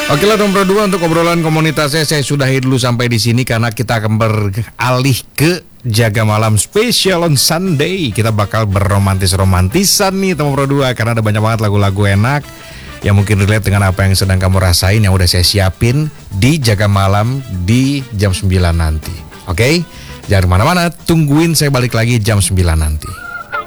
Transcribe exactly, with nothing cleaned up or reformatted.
Oke lah nomor dua untuk obrolan komunitasnya saya sudahi dulu sampai di sini karena kita akan beralih ke Jaga Malam Special on Sunday. Kita bakal berromantis-romantisan nih nomor dua karena ada banyak banget lagu-lagu enak yang mungkin relate dengan apa yang sedang kamu rasain yang udah saya siapin di Jaga Malam di jam sembilan nanti. Oke? Jangan kemana-mana, tungguin saya balik lagi jam sembilan nanti.